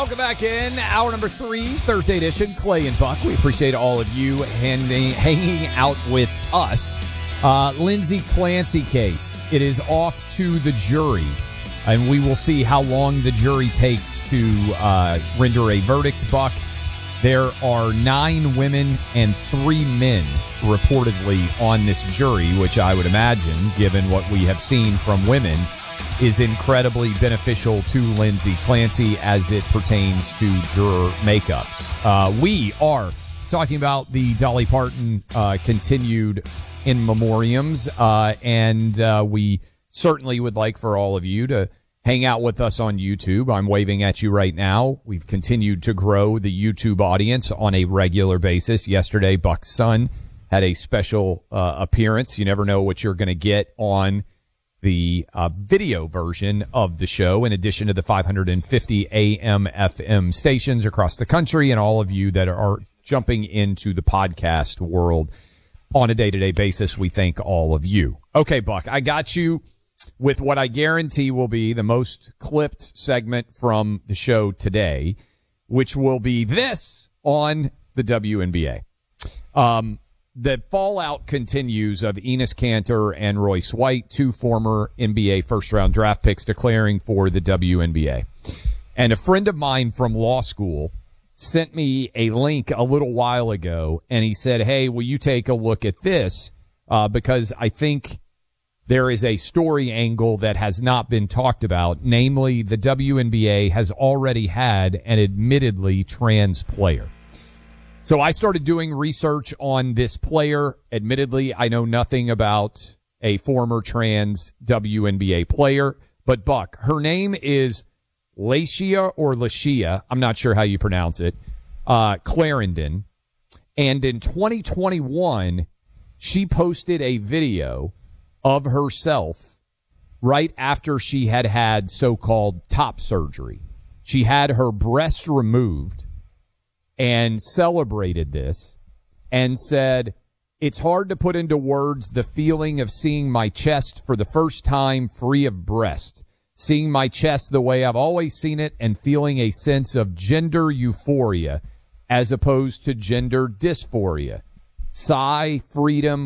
Welcome back in. Hour number 3, Thursday edition. Clay and Buck. We appreciate all of you hanging out with us. Lindsay Clancy case. It is off to the jury, and we will see how long the jury takes to render a verdict, Buck. There are 9 women and 3 men reportedly on this jury, which I would imagine, given what we have seen from women, is incredibly beneficial to Lindsay Clancy as it pertains to juror makeups. We are talking about the Dolly Parton continued in memoriams, and we certainly would like for all of you to hang out with us on YouTube. I'm waving at you right now. We've continued to grow the YouTube audience on a regular basis. Yesterday, Buck's son had a special appearance. You never know what you're going to get on the video version of the show, in addition to the 550 AM FM stations across the country and all of you that are jumping into the podcast world on a day-to-day basis. We thank all of you. Okay, Buck, I got you with what I guarantee will be the most clipped segment from the show today, which will be this on the WNBA. The fallout continues of Enes Kanter and Royce White, 2 former NBA first-round draft picks declaring for the WNBA. And a friend of mine from law school sent me a link a little while ago, and he said, hey, will you take a look at this? Because I think there is a story angle that has not been talked about. Namely, the WNBA has already had an admittedly trans player. So I started doing research on this player. Admittedly, I know nothing about a former trans WNBA player. But, Buck, her name is Lashia. I'm not sure how you pronounce it. Clarendon. And in 2021, she posted a video of herself right after she had had so-called top surgery. She had her breast removed and celebrated this and said, it's hard to put into words the feeling of seeing my chest for the first time free of breast, seeing my chest the way I've always seen it and feeling a sense of gender euphoria as opposed to gender dysphoria. Sigh, freedom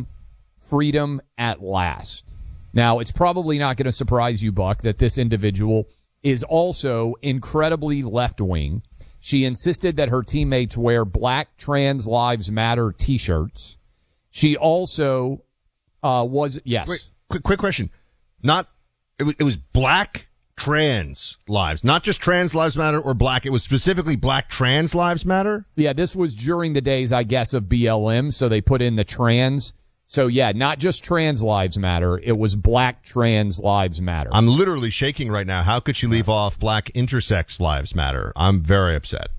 at last. Now, it's probably not going to surprise you, Buck, that this individual is also incredibly left-wing. She insisted that her teammates wear black Trans Lives Matter T-shirts. She also was, yes. Wait, quick question. It was black trans lives, not just Trans Lives Matter or black. It was specifically black Trans Lives Matter? Yeah, this was during the days, I guess, of BLM, so they put in the trans. So, yeah, not just Trans Lives Matter. It was Black Trans Lives Matter. I'm literally shaking right now. How could she leave off Black Intersex Lives Matter? I'm very upset.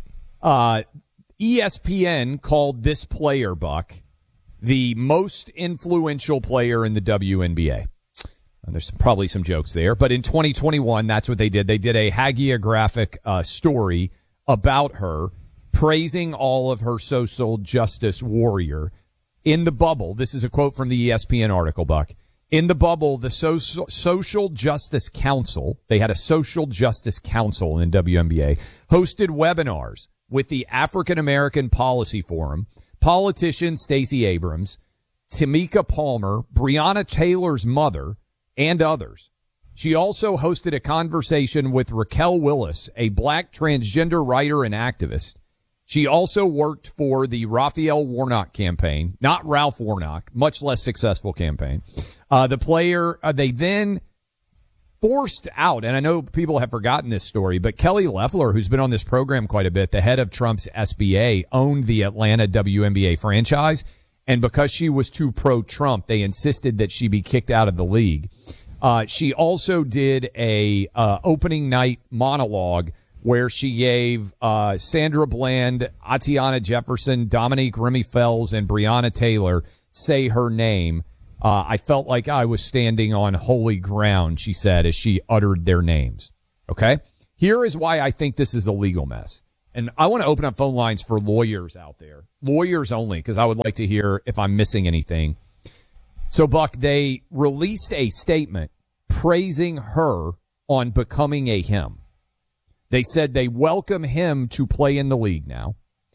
ESPN called this player, Buck, the most influential player in the WNBA. And there's probably some jokes there. But in 2021, that's what they did. They did a hagiographic story about her, praising all of her social justice warrior. In the bubble, this is a quote from the ESPN article, Buck. In the bubble, the Social Justice Council, they had a Social Justice Council in WNBA, hosted webinars with the African American Policy Forum, politician Stacey Abrams, Tamika Palmer, Breonna Taylor's mother, and others. She also hosted a conversation with Raquel Willis, a black transgender writer and activist. She also worked for the Raphael Warnock campaign, not Ralph Warnock, much less successful campaign. The player, they then forced out, and I know people have forgotten this story, but Kelly Loeffler, who's been on this program quite a bit, the head of Trump's SBA, owned the Atlanta WNBA franchise. And because she was too pro-Trump, they insisted that she be kicked out of the league. She also did a opening night monologue where she gave Sandra Bland, Atiana Jefferson, Dominique Remy-Fells, and Breonna Taylor say her name. I felt like I was standing on holy ground, she said, as she uttered their names. Okay? Here is why I think this is a legal mess. And I want to open up phone lines for lawyers out there. Lawyers only, because I would like to hear if I'm missing anything. So, Buck, they released a statement praising her on becoming a him. They said they welcome him to play in the league now.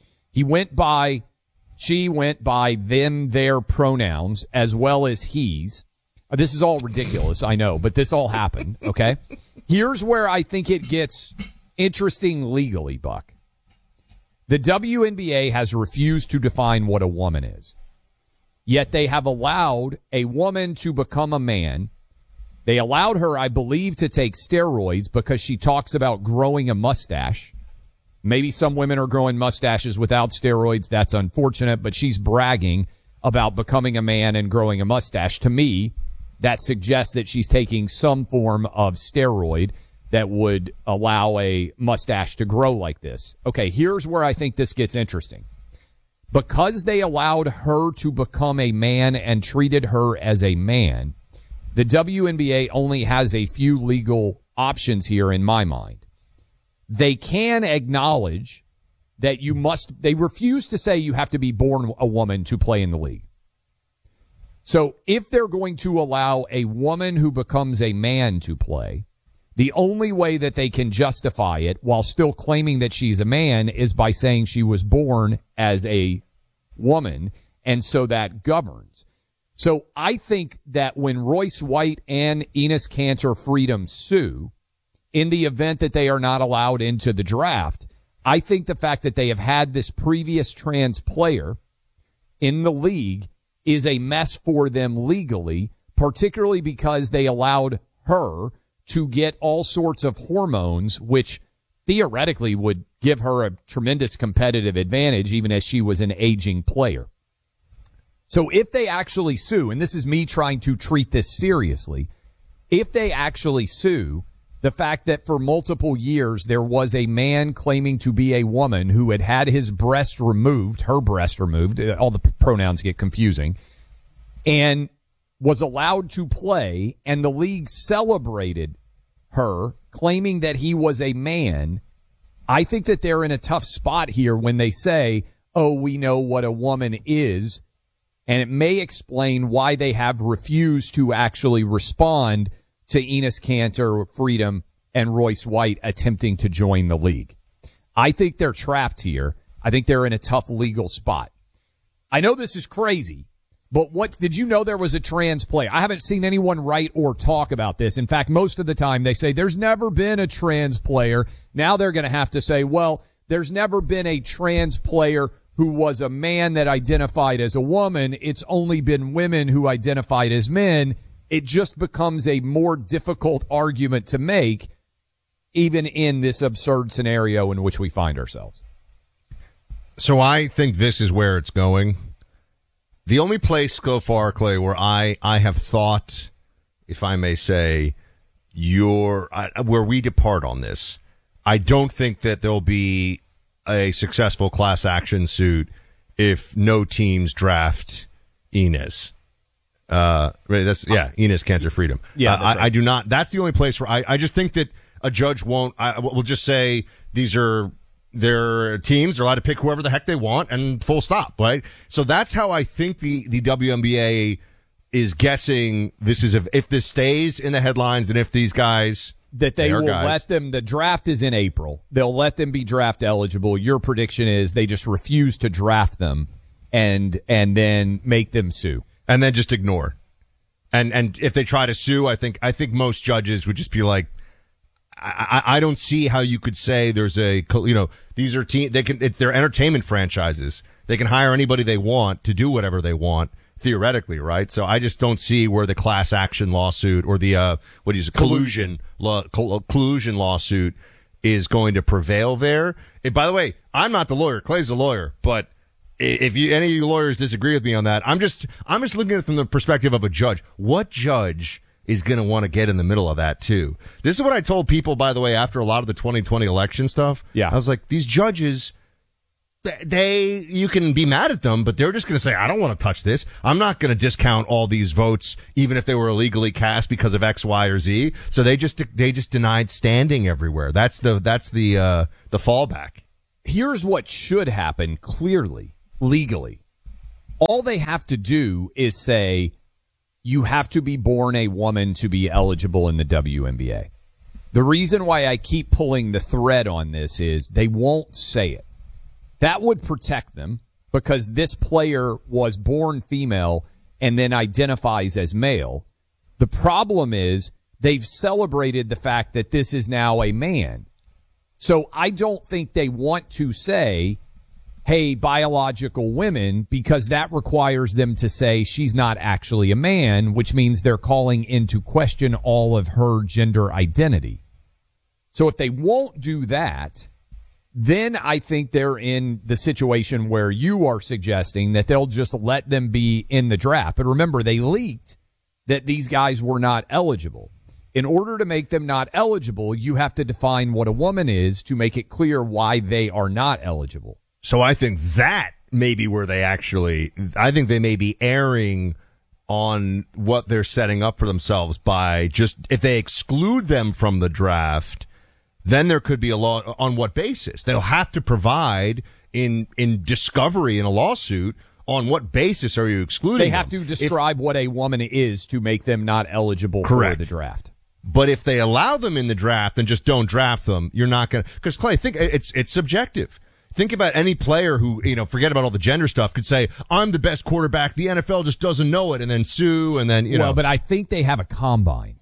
She went by them, their pronouns, as well as he's. This is all ridiculous, I know, but this all happened, okay? Here's where I think it gets interesting legally, Buck. The WNBA has refused to define what a woman is. Yet they have allowed a woman to become a man. They allowed her, I believe, to take steroids because she talks about growing a mustache. Maybe some women are growing mustaches without steroids. That's unfortunate, but she's bragging about becoming a man and growing a mustache. To me, that suggests that she's taking some form of steroid that would allow a mustache to grow like this. Okay, here's where I think this gets interesting. Because they allowed her to become a man and treated her as a man, the WNBA only has a few legal options here in my mind. They can acknowledge that they refuse to say you have to be born a woman to play in the league. So if they're going to allow a woman who becomes a man to play, the only way that they can justify it while still claiming that she's a man is by saying she was born as a woman, and so that governs. So I think that when Royce White and Enes Kanter Freedom sue, in the event that they are not allowed into the draft, I think the fact that they have had this previous trans player in the league is a mess for them legally, particularly because they allowed her to get all sorts of hormones, which theoretically would give her a tremendous competitive advantage, even as she was an aging player. So if they actually sue, and this is me trying to treat this seriously, if they actually sue, the fact that for multiple years there was a man claiming to be a woman who had had his breast removed, her breast removed, all the pronouns get confusing, and was allowed to play, and the league celebrated her, claiming that he was a man, I think that they're in a tough spot here when they say, oh, we know what a woman is, and it may explain why they have refused to actually respond to Enes Kanter, Freedom, and Royce White attempting to join the league. I think they're trapped here. I think they're in a tough legal spot. I know this is crazy, but did you know there was a trans player? I haven't seen anyone write or talk about this. In fact, most of the time they say there's never been a trans player. Now they're going to have to say, well, there's never been a trans player who was a man that identified as a woman. It's only been women who identified as men. It just becomes a more difficult argument to make, even in this absurd scenario in which we find ourselves. So I think this is where it's going. The only place so far, Clay, where I have thought, if I may say, where we depart on this, I don't think that there'll be a successful class action suit if no teams draft Enes. Right, Enes Kanter Freedom. Yeah, right. I do not. That's the only place where I just think that a judge won't. Will just say these are their teams. They're allowed to pick whoever the heck they want, and full stop. Right. So that's how I think the WNBA is guessing this is if this stays in the headlines, and if these guys that they will let them. The draft is in April. They'll let them be draft eligible. Your prediction is they just refuse to draft them and then make them sue. And then just ignore. And if they try to sue, I think most judges would just be like, I don't see how you could say there's these are they're entertainment franchises. They can hire anybody they want to do whatever they want, theoretically, right? So I just don't see where the class action lawsuit or the, collusion lawsuit is going to prevail there. And by the way, I'm not the lawyer. Clay's the lawyer, but if any of you lawyers disagree with me on that, I'm just looking at it from the perspective of a judge. What judge is going to want to get in the middle of that too? This is what I told people, by the way, after a lot of the 2020 election stuff. Yeah. I was like, these judges, you can be mad at them, but they're just going to say, I don't want to touch this. I'm not going to discount all these votes, even if they were illegally cast because of X, Y, or Z. So they just denied standing everywhere. That's the fallback. Here's what should happen clearly. Legally, all they have to do is say you have to be born a woman to be eligible in the WNBA. The reason why I keep pulling the thread on this is they won't say it. That would protect them because this player was born female and then identifies as male. The problem is they've celebrated the fact that this is now a man. So I don't think they want to say, hey, biological women, because that requires them to say she's not actually a man, which means they're calling into question all of her gender identity. So if they won't do that, then I think they're in the situation where you are suggesting that they'll just let them be in the draft. But remember, they leaked that these guys were not eligible. In order to make them not eligible, you have to define what a woman is to make it clear why they are not eligible. So I think that may be where I think they may be erring on what they're setting up for themselves by just, if they exclude them from the draft, then there could be a law. On what basis? They'll have to provide in discovery in a lawsuit on what basis are you excluding They have them? to describe what a woman is to make them not eligible for the draft. But if they allow them in the draft and just don't draft them, you're not going to, because Clay, think it's subjective. Think about any player who, forget about all the gender stuff, could say, I'm the best quarterback. The NFL just doesn't know it, and then sue, and then, Well, but I think they have a combine.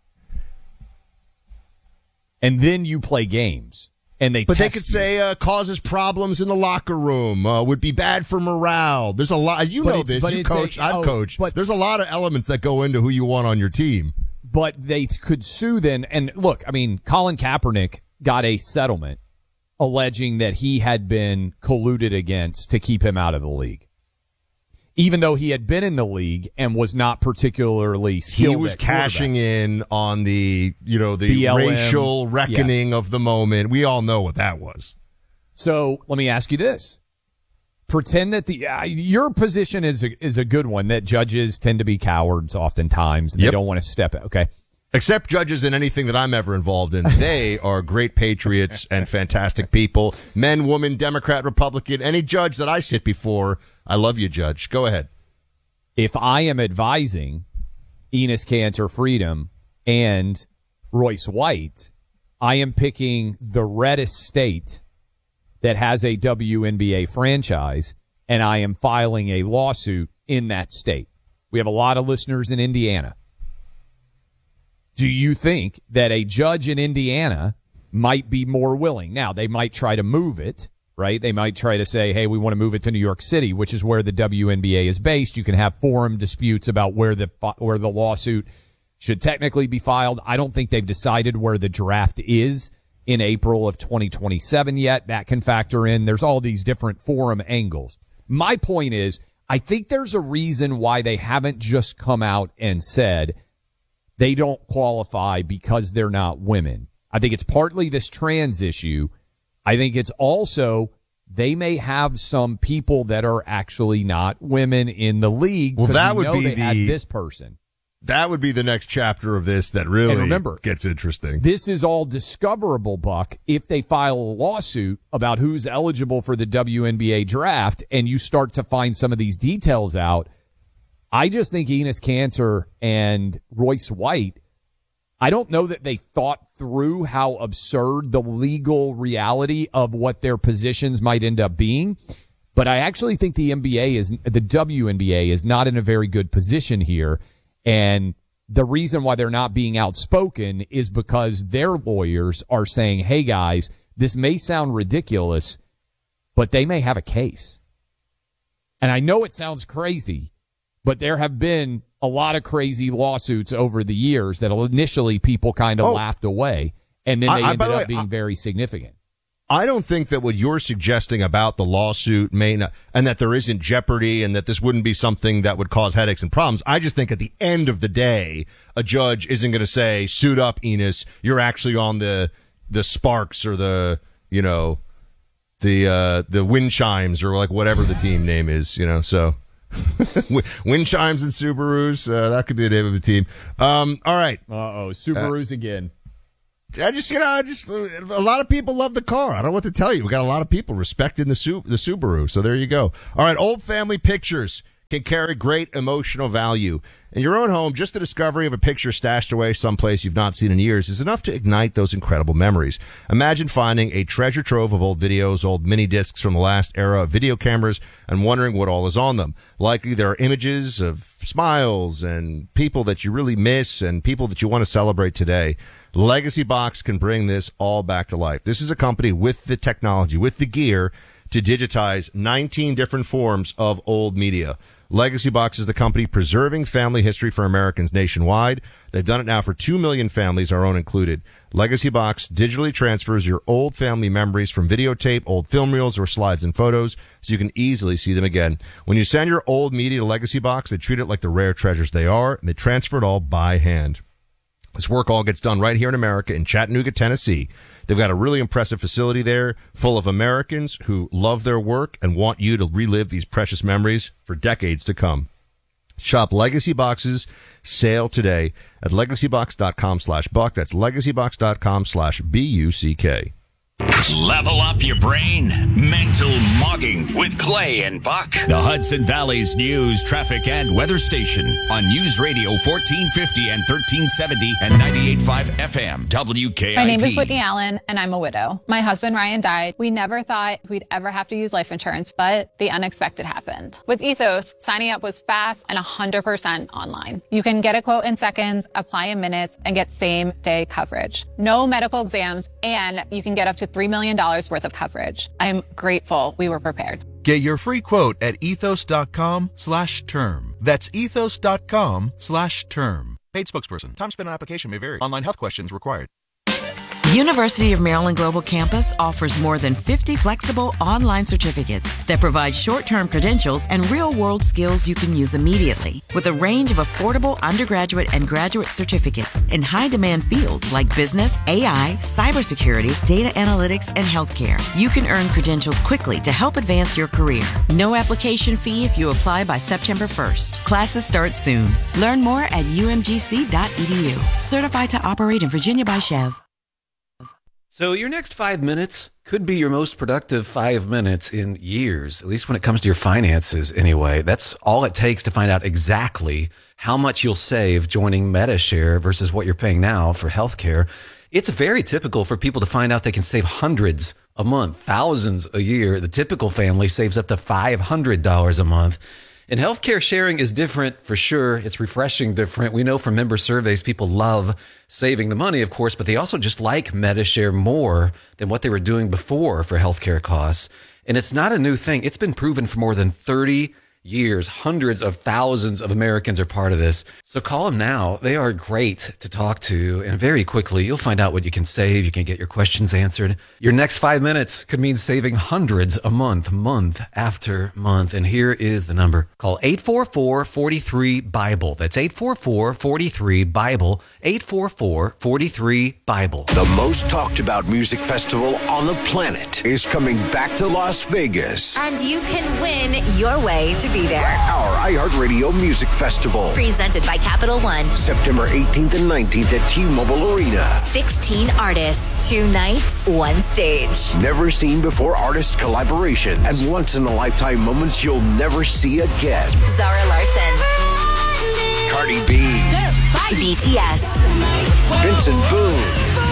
And then you play games. And they could say causes problems in the locker room, would be bad for morale. There's a lot. You know this. You coach. I've coached. But there's a lot of elements that go into who you want on your team. But they could sue then. And look, Colin Kaepernick got a settlement alleging that he had been colluded against to keep him out of the league. Even though he had been in the league and was not particularly skilled. He was cashing in on the BLM, racial reckoning of the moment. We all know what that was. So let me ask you this. Pretend that your position is a good one, that judges tend to be cowards oftentimes and they don't want to step in. Okay. Except judges in anything that I'm ever involved in. They are great patriots and fantastic people. Men, woman, Democrat, Republican, any judge that I sit before. I love you, Judge. Go ahead. If I am advising Enes Kanter Freedom and Royce White, I am picking the reddest state that has a WNBA franchise, and I am filing a lawsuit in that state. We have a lot of listeners in Indiana. Do you think that a judge in Indiana might be more willing? Now, they might try to move it, right? They might try to say, hey, we want to move it to New York City, which is where the WNBA is based. You can have forum disputes about where the lawsuit should technically be filed. I don't think they've decided where the draft is in April of 2027 yet. That can factor in. There's all these different forum angles. My point is, I think there's a reason why they haven't just come out and said they don't qualify because they're not women. I think it's partly this trans issue. I think it's also they may have some people that are actually not women in the league. Well, that would be they had this person. That would be the next chapter of this that really gets interesting. This is all discoverable, Buck, if they file a lawsuit about who's eligible for the WNBA draft and you start to find some of these details out. I just think Enes Kanter and Royce White, I don't know that they thought through how absurd the legal reality of what their positions might end up being. But I actually think the WNBA is not in a very good position here. And the reason why they're not being outspoken is because their lawyers are saying, hey guys, this may sound ridiculous, but they may have a case. And I know it sounds crazy, but there have been a lot of crazy lawsuits over the years that initially people kind of laughed away, and then they ended up being very significant. I don't think that what you're suggesting about the lawsuit may not, and that there isn't jeopardy and that this wouldn't be something that would cause headaches and problems. I just think at the end of the day, a judge isn't going to say, suit up, Enes, you're actually on the Sparks or the wind chimes or like whatever the team name is, so. Wind chimes and Subarus. That could be the name of the team. All right. Subarus again. I just a lot of people love the car. I don't know what to tell you. We got a lot of people respecting the Subaru. So there you go. All right. Old Family Pictures can carry great emotional value. In your own home, just the discovery of a picture stashed away someplace you've not seen in years is enough to ignite those incredible memories. Imagine finding a treasure trove of old videos, old mini discs from the last era of video cameras, and wondering what all is on them. Likely there are images of smiles and people that you really miss and people that you want to celebrate today. Legacy Box can bring this all back to life. This is a company with the technology, with the gear to digitize 19 different forms of old media. Legacy Box is the company preserving family history for Americans nationwide. They've done it now for 2 million families, our own included. Legacy Box digitally transfers your old family memories from videotape, old film reels, or slides and photos so you can easily see them again. When you send your old media to Legacy Box, they treat it like the rare treasures they are, and they transfer it all by hand. This work all gets done right here in America in Chattanooga, Tennessee. They've got a really impressive facility there full of Americans who love their work and want you to relive these precious memories for decades to come. Shop Legacy Box's sale today at legacybox.com/buck. That's legacybox.com/BUCK. Level up your brain. Mental Mogging with Clay and Buck. The Hudson Valley's news, traffic, and weather station on News Radio 1450 and 1370 and 98.5 FM WKIP. My name is Whitney Allen, and I'm a widow. My husband, Ryan, died. We never thought we'd ever have to use life insurance, but the unexpected happened. With Ethos, signing up was fast and 100% online. You can get a quote in seconds, apply in minutes, and get same-day coverage. No medical exams, and you can get up to $3 million worth of coverage. I'm grateful we were prepared. Get your free quote at ethos.com/term. That's ethos.com/term. Paid spokesperson. Time spent on application may vary. Online health questions required. University of Maryland Global Campus offers more than 50 flexible online certificates that provide short-term credentials and real-world skills you can use immediately. With a range of affordable undergraduate and graduate certificates in high-demand fields like business, AI, cybersecurity, data analytics, and healthcare, you can earn credentials quickly to help advance your career. No application fee if you apply by September 1st. Classes start soon. Learn more at umgc.edu. Certified to operate in Virginia by Chev. So your next 5 minutes could be your most productive 5 minutes in years, at least when it comes to your finances anyway. That's all it takes to find out exactly how much you'll save joining MediShare versus what you're paying now for healthcare. It's very typical for people to find out they can save hundreds a month, thousands a year. The typical family saves up to $500 a month. And healthcare sharing is different for sure. It's refreshing different. We know from member surveys, people love saving the money, of course, but they also just like MediShare more than what they were doing before for healthcare costs. And it's not a new thing. It's been proven for more than 30 years. Hundreds of thousands of Americans are part of this. So call them now. They are great to talk to. And very quickly, you'll find out what you can save. You can get your questions answered. Your next 5 minutes could mean saving hundreds a month, month after month. And here is the number. Call 844-43-BIBLE. That's 844-43-BIBLE. 844-43-BIBLE. The most talked about music festival on the planet is coming back to Las Vegas. And you can win your way to be there. Our iHeartRadio Music Festival. Presented by Capital One. September 18th and 19th at T-Mobile Arena. 16 artists, 2 nights, 1 stage. Never seen before artist collaborations and once-in-a-lifetime moments you'll never see again. Zara Larson. Cardi B. BTS. Vincent Boone.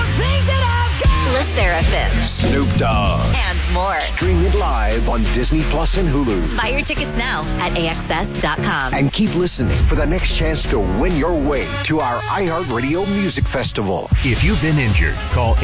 LE SSERAFIM. Snoop Dogg. And more. Stream it live on Disney Plus and Hulu. Buy your tickets now at AXS.com. And keep listening for the next chance to win your way to our iHeartRadio Music Festival. If you've been injured, call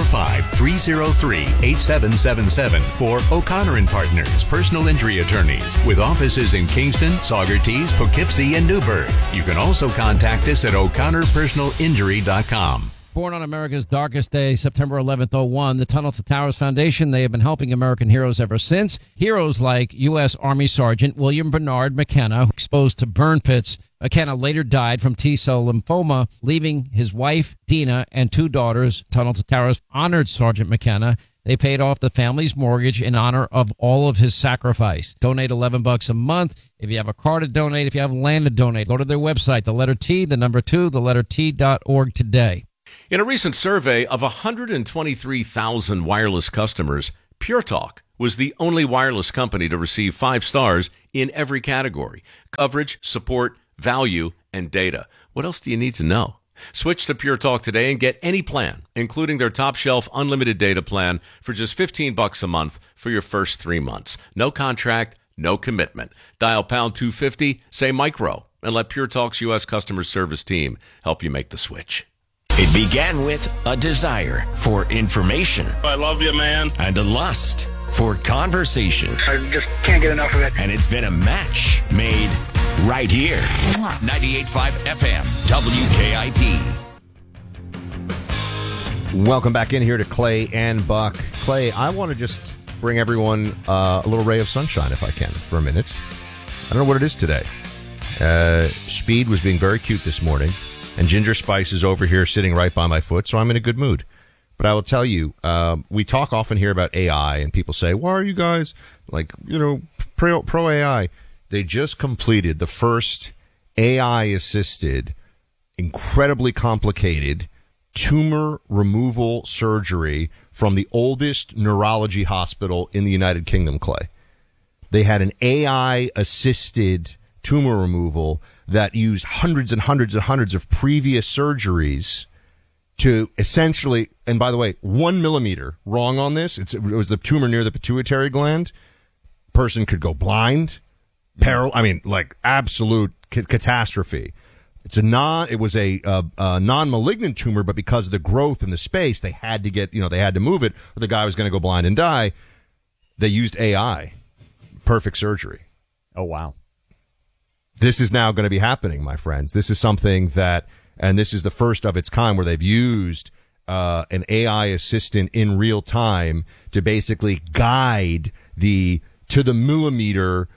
845-303-8777 for O'Connor & Partners Personal Injury Attorneys with offices in Kingston, Saugerties, Poughkeepsie, and Newburgh. You can also contact us at o'connorpersonalinjury.com. Born on America's darkest day, September 11th, 01, the Tunnel to Towers Foundation, they have been helping American heroes ever since. Heroes like U.S. Army Sergeant William Bernard McKenna, exposed to burn pits. McKenna later died from T-cell lymphoma, leaving his wife, Dina, and 2 daughters. Tunnel to Towers honored Sergeant McKenna. They paid off the family's mortgage in honor of all of his sacrifice. Donate $11 a month. If you have a car to donate, if you have land to donate, go to their website, the letter T, the number 2, the letter T.org today. In a recent survey of 123,000 wireless customers, Pure Talk, was the only wireless company to receive 5 stars in every category: coverage, support, value, and data. What else do you need to know? Switch to Pure Talk today and get any plan, including their top shelf unlimited data plan, for just $15 a month for your first 3 months. No contract, no commitment. Dial pound 250, say micro, and let Pure Talk's U.S. customer service team help you make the switch. It began with a desire for information. I love you, man. And a lust for conversation. I just can't get enough of it. And it's been a match made right here. 98.5 FM, WKIP. Welcome back in here to Clay and Buck. Clay, I want to just bring everyone a little ray of sunshine, if I can, for a minute. I don't know what it is today. Speed was being very cute this morning, and Ginger Spice is over here sitting right by my foot, so I'm in a good mood. But I will tell you, we talk often here about AI, and people say, why are you guys, pro AI? They just completed the first AI-assisted, incredibly complicated tumor removal surgery from the oldest neurology hospital in the United Kingdom, Clay. They had an AI-assisted tumor removal that used hundreds and hundreds and hundreds of previous surgeries to essentially, and by the way, 1 millimeter wrong on this. It was the tumor near the pituitary gland. Person could go blind, absolute catastrophe. It was a non-malignant tumor, but because of the growth in the space, they had to move it, or the guy was going to go blind and die. They used AI. Perfect surgery. Oh, wow. This is now going to be happening, my friends. This is something that, and this is the first of its kind where they've used an AI assistant in real time to basically guide to the millimeter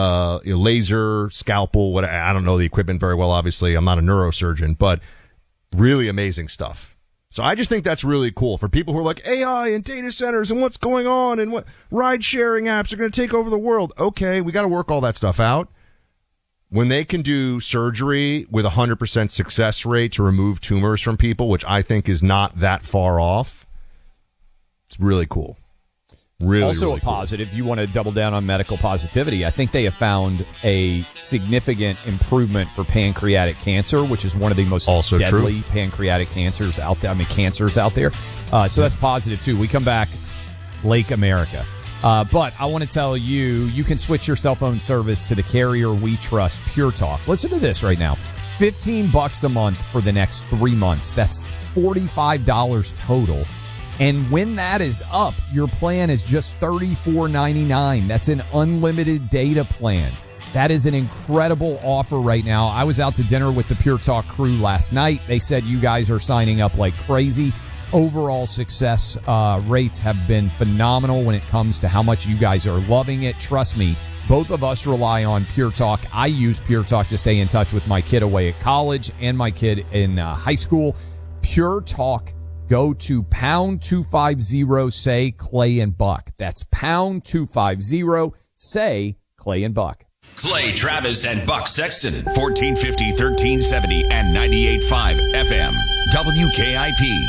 laser, scalpel, what I don't know the equipment very well, obviously. I'm not a neurosurgeon, but really amazing stuff. So I just think that's really cool for people who are like AI and data centers and what's going on and what ride sharing apps are going to take over the world. Okay, we got to work all that stuff out. When they can do surgery with 100% success rate to remove tumors from people, which I think is not that far off, it's really cool. Also really a positive, you want to double down on medical positivity. I think they have found a significant improvement for pancreatic cancer, which is one of the most deadly pancreatic cancers out there. Cancers out there. So that's positive, too. We come back, Lake America. But I want to tell you, you can switch your cell phone service to the carrier we trust, Pure Talk. Listen to this right now. $15 a month for the next 3 months. That's $45 total. And when that is up, your plan is just $34.99. That's an unlimited data plan. That is an incredible offer right now. I was out to dinner with the Pure Talk crew last night. They said you guys are signing up like crazy. Overall success rates have been phenomenal when it comes to how much you guys are loving it. Trust me, both of us rely on Pure Talk. I use Pure Talk to stay in touch with my kid away at college and my kid in high school. Pure Talk. Go to pound 250, say Clay and Buck. That's pound 250, say Clay and Buck. Clay Travis and Buck Sexton, 1450, 1370, and 98.5 FM, WKIP.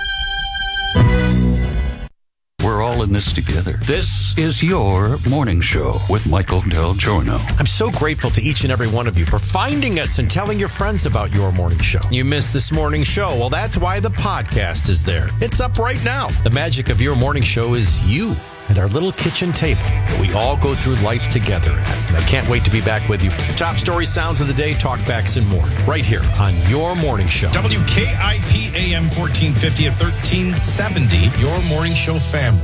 We're all in this together. This is your morning show with Michael Del Giorno. I'm so grateful to each and every one of you for finding us and telling your friends about your morning show. You missed this morning show. Well, that's why the podcast is there. It's up right now. The magic of your morning show is you and our little kitchen table that we all go through life together at. And I can't wait to be back with you. Top story, sounds of the day, talkbacks, and more. Right here on your morning show. WKIP AM 1450 at 1370. Your morning show family.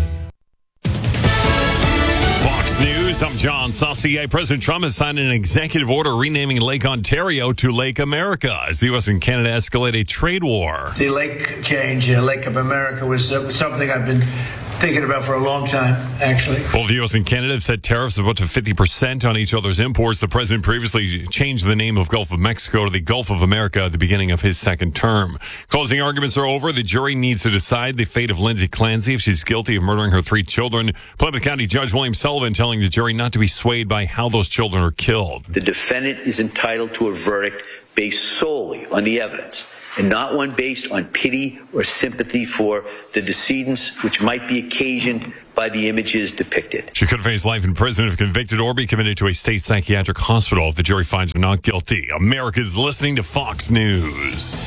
Fox News, I'm John Saucier. President Trump has signed an executive order renaming Lake Ontario to Lake America as the U.S. and Canada escalate a trade war. The lake change, Lake of America, was something I've been thinking about for a long time, actually. Both the U.S. and Canada have set tariffs of up to 50% on each other's imports. The president previously changed the name of Gulf of Mexico to the Gulf of America at the beginning of his second term. Closing arguments are over. The jury needs to decide the fate of Lindsay Clancy if she's guilty of murdering her 3 children. Plymouth County Judge William Sullivan telling the jury not to be swayed by how those children are killed. The defendant is entitled to a verdict based solely on the evidence, and not one based on pity or sympathy for the decedents, which might be occasioned by the images depicted. She could face life in prison if convicted or be committed to a state psychiatric hospital if the jury finds her not guilty. America's listening to Fox News.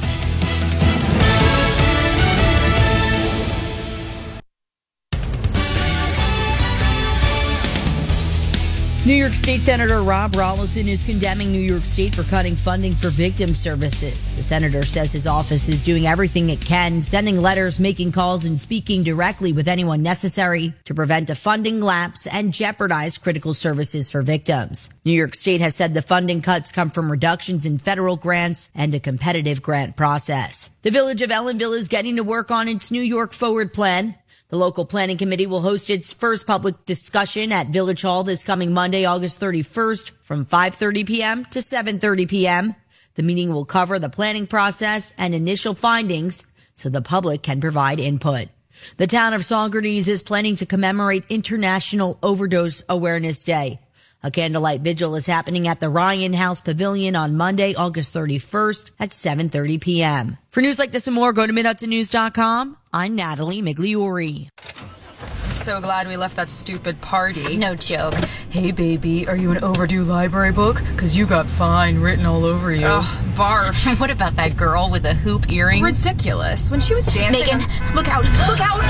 New York State Senator Rob Rolison is condemning New York State for cutting funding for victim services. The senator says his office is doing everything it can, sending letters, making calls, and speaking directly with anyone necessary to prevent a funding lapse and jeopardize critical services for victims. New York State has said the funding cuts come from reductions in federal grants and a competitive grant process. The village of Ellenville is getting to work on its New York Forward Plan. The local planning committee will host its first public discussion at Village Hall this coming Monday, August 31st from 5:30 p.m. to 7:30 p.m. The meeting will cover the planning process and initial findings so the public can provide input. The town of Saugerties is planning to commemorate International Overdose Awareness Day. A candlelight vigil is happening at the Ryan House Pavilion on Monday, August 31st at 7:30 p.m. For news like this and more, go to MidHudsonNews.com. I'm Natalie Migliori. I'm so glad we left that stupid party. No joke. Hey, baby, are you an overdue library book? Because you got fine written all over you. Oh, barf. What about that girl with the hoop earrings? Ridiculous. When she was dancing... Megan, look out! Look out!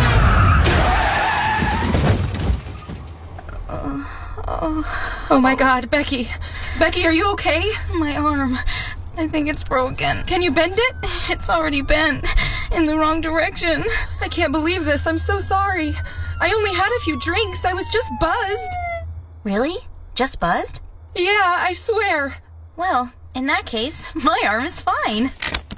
Oh my God, Becky. Becky, are you okay? My arm. I think it's broken. Can you bend it? It's already bent. In the wrong direction. I can't believe this. I'm so sorry. I only had a few drinks. I was just buzzed. Really? Just buzzed? Yeah, I swear. Well, in that case, my arm is fine.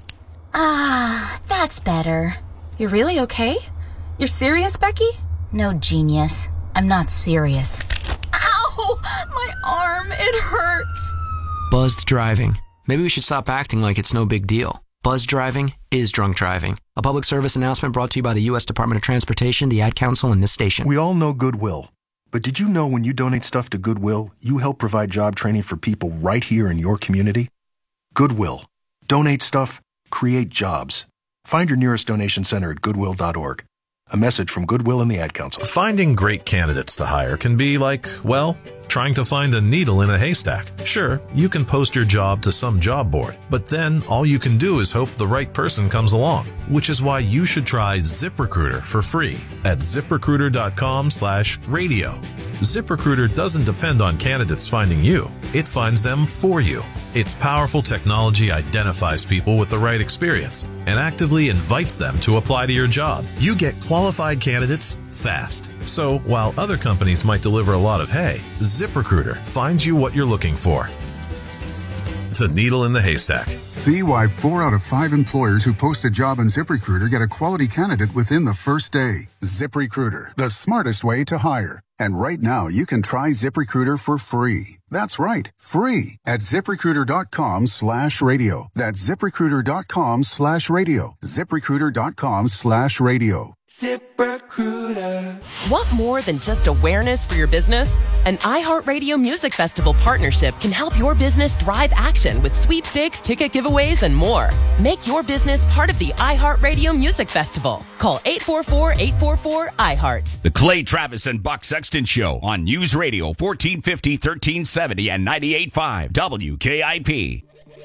Ah, that's better. You're really okay? You're serious, Becky? No, genius. I'm not serious. Ow! My arm, it hurts. Buzzed driving. Maybe we should stop acting like it's no big deal. Buzzed driving is drunk driving. A public service announcement brought to you by the U.S. Department of Transportation, the Ad Council, and this station. We all know Goodwill. But did you know when you donate stuff to Goodwill, you help provide job training for people right here in your community? Goodwill. Donate stuff, create jobs. Find your nearest donation center at goodwill.org. A message from Goodwill and the Ad Council. Finding great candidates to hire can be like, well, trying to find a needle in a haystack. Sure, you can post your job to some job board, but then all you can do is hope the right person comes along, which is why you should try ZipRecruiter for free at ZipRecruiter.com/radio. ZipRecruiter doesn't depend on candidates finding you. It finds them for you. Its powerful technology identifies people with the right experience and actively invites them to apply to your job. You get qualified candidates fast. So while other companies might deliver a lot of hay, ZipRecruiter finds you what you're looking for. The needle in the haystack. See why 4 out of 5 employers who post a job on ZipRecruiter get a quality candidate within the first day. ZipRecruiter, the smartest way to hire. And right now, you can try ZipRecruiter for free. That's right, free at ZipRecruiter.com/radio. That's ZipRecruiter.com/radio. ZipRecruiter.com/radio. ZipRecruiter. Want more than just awareness for your business? An iHeartRadio Music Festival partnership can help your business drive action with sweepstakes, ticket giveaways, and more. Make your business part of the iHeartRadio Music Festival. Call 844-844-iHeart. The Clay Travis and Buck Sexton Show on News Radio 1450, 1370, and 98.5 WKIP.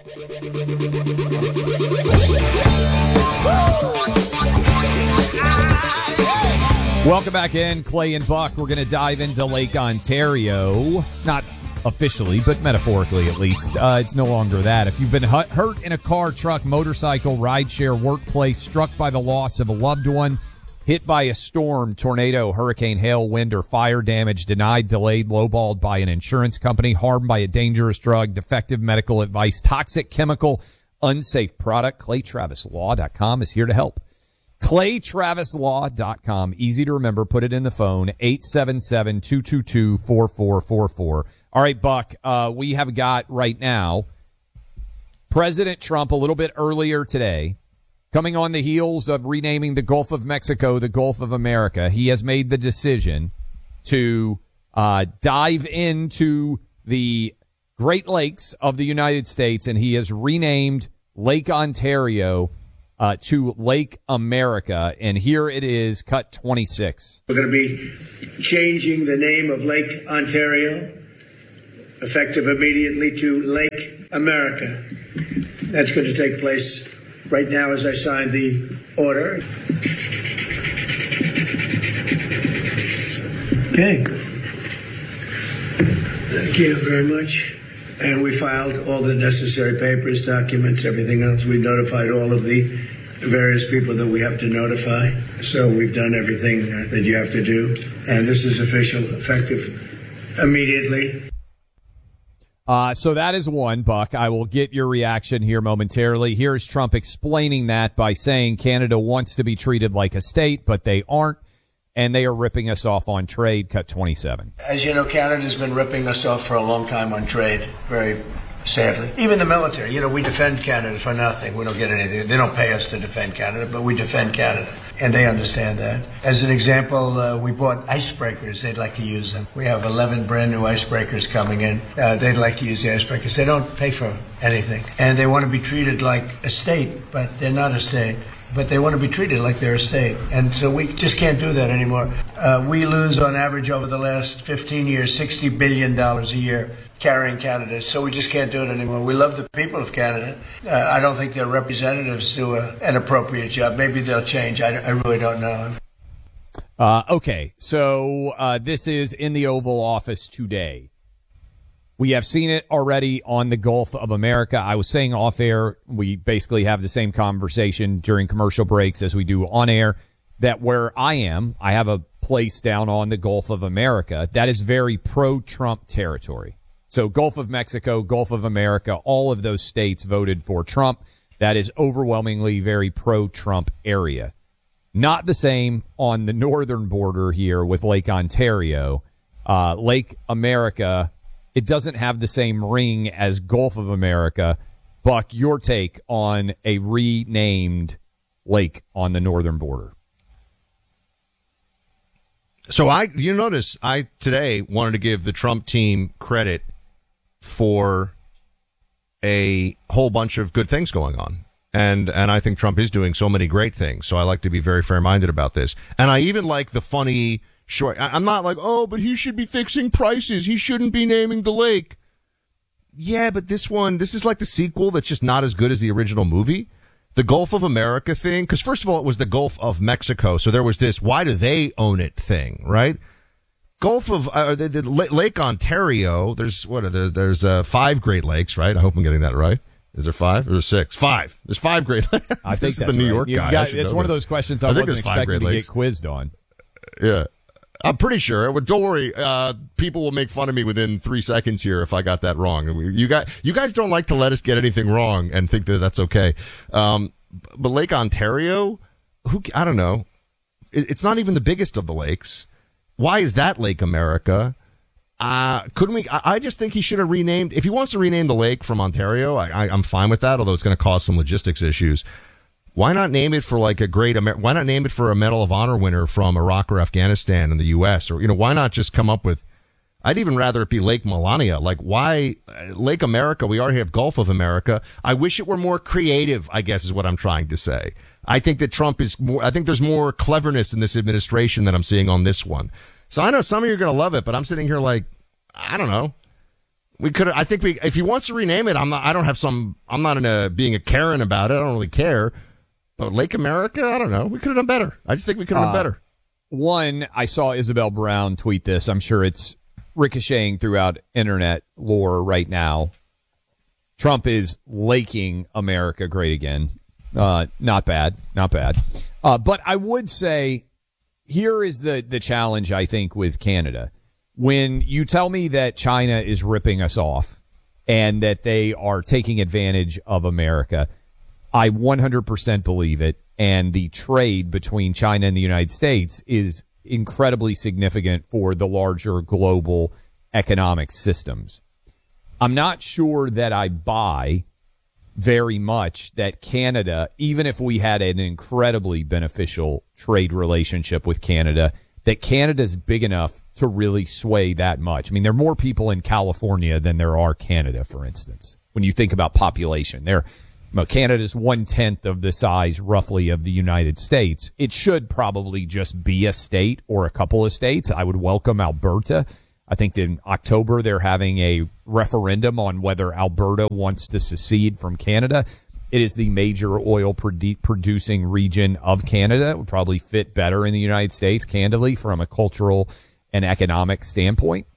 Welcome back in, Clay and Buck. We're going to dive into Lake Ontario. Not officially, but metaphorically at least. It's no longer that. If you've been hurt in a car, truck, motorcycle, rideshare, workplace, struck by the loss of a loved one, hit by a storm, tornado, hurricane, hail, wind, or fire damage, denied, delayed, lowballed by an insurance company, harmed by a dangerous drug, defective medical advice, toxic chemical, unsafe product, ClayTravisLaw.com is here to help. ClayTravisLaw.com. Easy to remember. Put it in the phone. 877-222-4444. All right, Buck, we have got right now President Trump a little bit earlier today, coming on the heels of renaming the Gulf of Mexico the Gulf of America. He has made the decision to dive into the Great Lakes of the United States, and he has renamed Lake Ontario to Lake America. And here it is, cut 26. We're going to be changing the name of Lake Ontario, effective immediately, to Lake America. That's going to take place right now as I sign the order. Okay. Thank you very much. And we filed all the necessary papers, documents, everything else. We notified all of the various people that we have to notify. So we've done everything that you have to do. And this is official, effective immediately. So that is one, Buck. I will get your reaction here momentarily. Here's Trump explaining that by saying Canada wants to be treated like a state, but they aren't, and they are ripping us off on trade. Cut 27. As you know, Canada's been ripping us off for a long time on trade, very sadly. Even the military, you know, we defend Canada for nothing. We don't get anything. They don't pay us to defend Canada, but we defend Canada. And they understand that. As an example, we bought icebreakers. They'd like to use them. We have 11 brand new icebreakers coming in. They'd like to use the icebreakers. They don't pay for anything. And they want to be treated like a state, but they're not a state. But they want to be treated like they're a state. And so we just can't do that anymore. We lose on average over the last 15 years, $60 billion a year carrying Canada. So we just can't do it anymore. We love the people of Canada. I don't think their representatives do an appropriate job. Maybe they'll change. I really don't know. Okay, so this is in the Oval Office today. We have seen it already on the Gulf of America. I was saying off air, we basically have the same conversation during commercial breaks as we do on air, that where I am, I have a place down on the Gulf of America that is very pro-Trump territory. So Gulf of Mexico, Gulf of America, all of those states voted for Trump. That is overwhelmingly very pro-Trump area. Not the same on the northern border here with Lake Ontario. Lake America, it doesn't have the same ring as Gulf of America. Buck, your take on a renamed lake on the northern border. So you notice I today wanted to give the Trump team credit for a whole bunch of good things going on. And I think Trump is doing so many great things. So I like to be very fair-minded about this. And I even like the funny short. I'm not like, oh, but he should be fixing prices. He shouldn't be naming the lake. Yeah, but this is like the sequel that's just not as good as the original movie. The Gulf of America thing, because first of all, it was the Gulf of Mexico. So there was this, why do they own it thing, right? Gulf of the Lake Ontario. There's 5 Great Lakes, right? I hope I'm getting that right. Is there 5 or is there 6? 5. There's 5 Great Lakes. I think this that's is the New right. York guy. It's one of those questions I wasn't expecting to get quizzed on. Yeah. I'm pretty sure. Don't worry. People will make fun of me within 3 seconds here if I got that wrong. You guys don't like to let us get anything wrong and think that that's okay. But Lake Ontario, I don't know. It's not even the biggest of the lakes. Why is that Lake America? Couldn't we? I just think he should have renamed. If he wants to rename the lake from Ontario, I'm fine with that. Although it's going to cause some logistics issues. Why not name it for like why not name it for a Medal of Honor winner from Iraq or Afghanistan in the U.S. Or, why not just come up with, I'd even rather it be Lake Melania. Like, why Lake America? We already have Gulf of America. I wish it were more creative, I guess is what I'm trying to say. I think that Trump is more, I think there's more cleverness in this administration than I'm seeing on this one. So I know some of you are going to love it, but I'm sitting here like, I don't know. If he wants to rename it, I'm not being a Karen about it. I don't really care. But Lake America, I don't know. We could have done better. I just think we could have done better. One, I saw Isabel Brown tweet this. I'm sure it's ricocheting throughout internet lore right now. Trump is laking America great again. Not bad. But I would say here is the challenge, I think, with Canada. When you tell me that China is ripping us off and that they are taking advantage of America, I 100% believe it, and the trade between China and the United States is incredibly significant for the larger global economic systems. I'm not sure that I buy very much that Canada, even if we had an incredibly beneficial trade relationship with Canada, that Canada's big enough to really sway that much. I mean, there are more people in California than there are Canada, for instance, when you think about population. Well, Canada's 1/10 of the size, roughly, of the United States. It should probably just be a state or a couple of states. I would welcome Alberta. I think in October they're having a referendum on whether Alberta wants to secede from Canada. It is the major oil producing region of Canada. It would probably fit better in the United States, candidly, from a cultural and economic standpoint.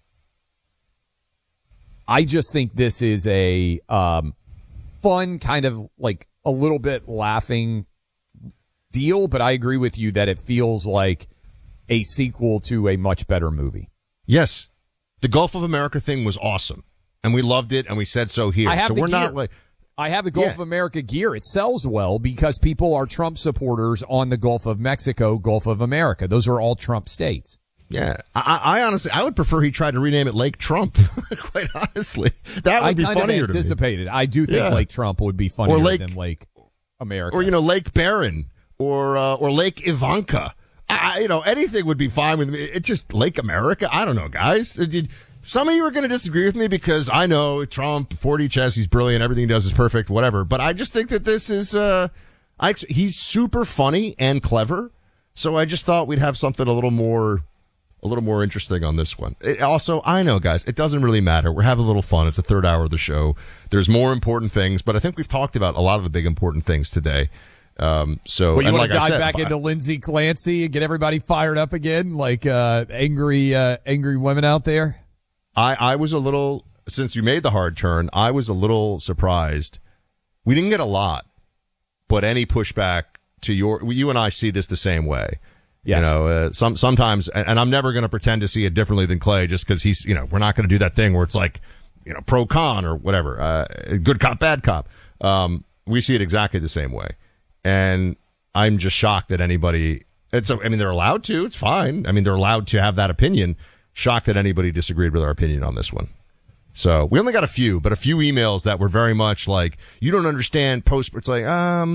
I just think this is a fun, kind of like a little bit laughing deal, but I agree with you that it feels like a sequel to a much better movie. Yes. The Gulf of America thing was awesome, and we loved it, and we said so here. I have so the we're gear. not like I have the Gulf of America gear. It sells well because people are Trump supporters on the Gulf of Mexico, Gulf of America. Those are all Trump states. Yeah, I honestly, I would prefer he tried to rename it Lake Trump. Quite honestly, that would be funnier to me. I anticipated. I do think Lake Trump would be funnier than Lake America, or Lake Barron, or Lake Ivanka. Anything would be fine with me. It's just Lake America. I don't know, guys. Some of you are going to disagree with me because I know Trump, 4D chess, he's brilliant, everything he does is perfect, whatever. But I just think that this is, he's super funny and clever. So I just thought we'd have something a little more interesting on this one. Also, I know, guys, it doesn't really matter. We're having a little fun. It's the third hour of the show. There's more important things, but I think we've talked about a lot of the big important things today. You want to dive back into Lindsay Clancy and get everybody fired up again, like angry women out there? I was a little, since you made the hard turn, I was a little surprised. We didn't get a lot, but any pushback to you and I see this the same way. Yes. Sometimes, and I'm never going to pretend to see it differently than Clay just because he's, we're not going to do that thing where it's like, pro con or whatever, good cop, bad cop. We see it exactly the same way. And I'm just shocked that anybody, they're allowed to, it's fine. They're allowed to have that opinion. Shocked that anybody disagreed with our opinion on this one. So we only got a few emails that were very much like, you don't understand post. It's like,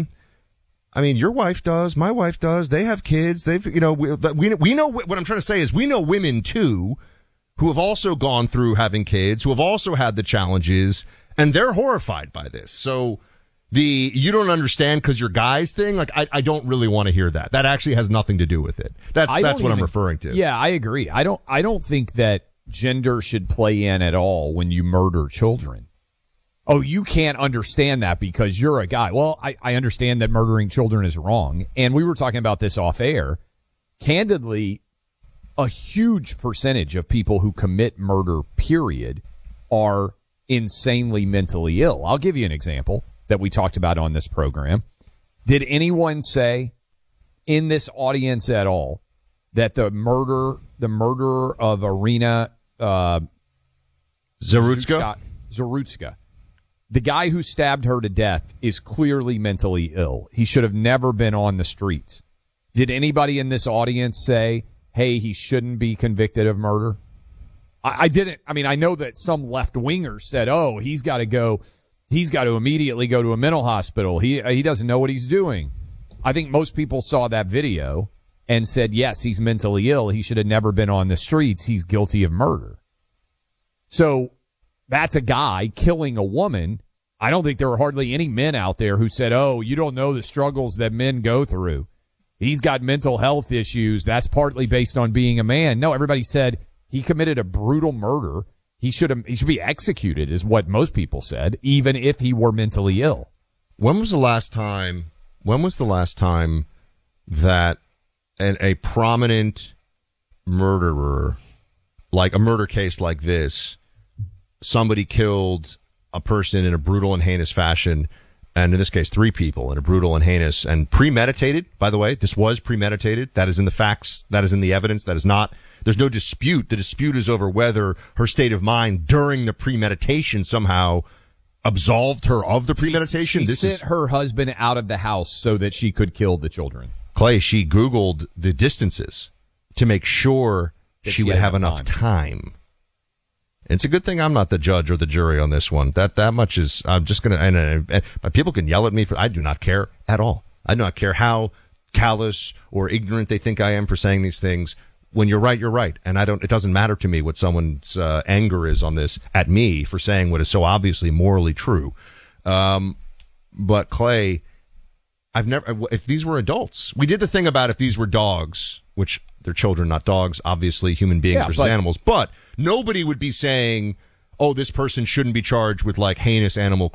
your wife does, my wife does. They have kids. They've, we know what I'm trying to say is we know women too, who have also gone through having kids, who have also had the challenges, and they're horrified by this. So you don't understand because you're guys thing, like I don't really want to hear that. That actually has nothing to do with it. That's what I'm referring to. Yeah, I agree. I don't think that gender should play in at all when you murder children. Oh, you can't understand that because you're a guy. Well, I understand that murdering children is wrong. And we were talking about this off air. Candidly, a huge percentage of people who commit murder, period, are insanely mentally ill. I'll give you an example that we talked about on this program. Did anyone say in this audience at all that the murder of Irina Zarutska, the guy who stabbed her to death, is clearly mentally ill? He should have never been on the streets. Did anybody in this audience say, hey, he shouldn't be convicted of murder? I didn't. I know that some left-wingers said, oh, he's got to immediately go to a mental hospital. He doesn't know what he's doing. I think most people saw that video and said, yes, he's mentally ill. He should have never been on the streets. He's guilty of murder. So that's a guy killing a woman. I don't think there were hardly any men out there who said, oh, you don't know the struggles that men go through. He's got mental health issues. That's partly based on being a man. No, everybody said he committed a brutal murder. He should be executed, is what most people said, even if he were mentally ill. When was the last time that a prominent murderer, like a murder case like this, somebody killed a person in a brutal and heinous fashion, and in this case, 3 people in a brutal and heinous and premeditated, by the way, this was premeditated. That is in the facts. That is in the evidence. That is not, there's no dispute. The dispute is over whether her state of mind during the premeditation somehow absolved her of the premeditation. She sent her husband out of the house so that she could kill the children. Clay, she Googled the distances to make sure she would have enough time. It's a good thing I'm not the judge or the jury on this one. That much is, I'm just going to, and people can yell at me I do not care at all. I do not care how callous or ignorant they think I am for saying these things. When you're right, you're right. And it doesn't matter to me what someone's anger is on this at me for saying what is so obviously morally true. But Clay, if these were adults, we did the thing about if these were dogs, which they're children, not dogs, obviously human beings versus animals, but nobody would be saying, oh, this person shouldn't be charged with like heinous animal